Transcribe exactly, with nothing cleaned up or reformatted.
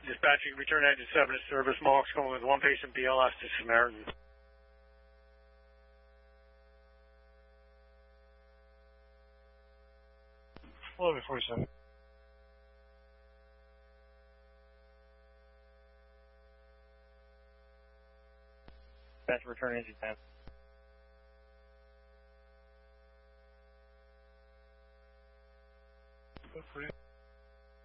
Dispatching, return engine seven to service. Mohawk's going with one patient B L S to Samaritan. eleven forty-seven. Dispatch, return engine ten. Good for you.